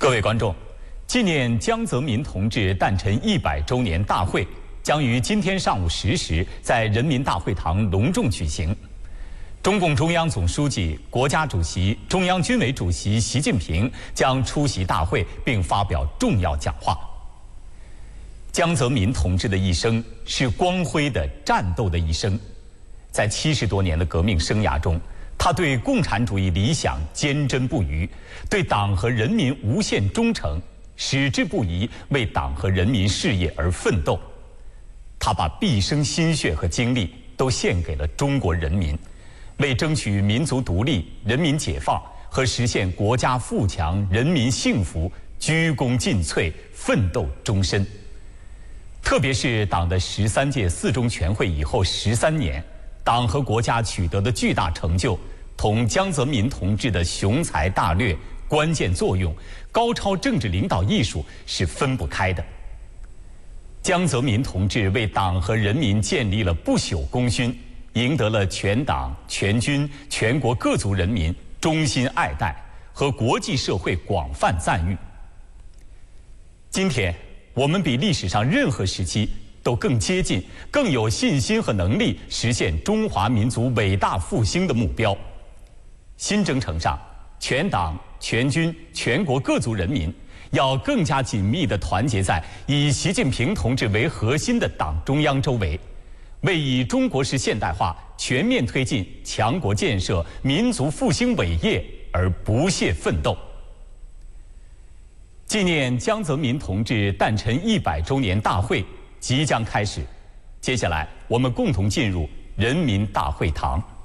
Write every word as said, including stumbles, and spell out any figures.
各位观众，纪念江泽民同志诞辰一百周年大会将于今天上午十时在人民大会堂隆重举行。中共中央总书记、国家主席、中央军委主席习近平将出席大会并发表重要讲话。江泽民同志的一生是光辉的战斗的一生，在七十多年的革命生涯中，他对共产主义理想坚贞不渝，对党和人民无限忠诚，矢志不移为党和人民事业而奋斗。他把毕生心血和精力都献给了中国人民，为争取民族独立、人民解放和实现国家富强、人民幸福鞠躬尽瘁，奋斗终身。特别是党的十三届四中全会以后十三年，党和国家取得的巨大成就，同江泽民同志的雄才大略、关键作用、高超政治领导艺术是分不开的。江泽民同志为党和人民建立了不朽功勋，赢得了全党、全军、全国各族人民衷心爱戴和国际社会广泛赞誉。今天，我们比历史上任何时期都更接近、更有信心和能力实现中华民族伟大复兴的目标。新征程上，全党、全军、全国各族人民要更加紧密地团结在以习近平同志为核心的党中央周围，为以中国式现代化全面推进强国建设、民族复兴伟业而不懈奋斗。纪念江泽民同志诞辰一百周年大会即将开始，接下来我们共同进入人民大会堂。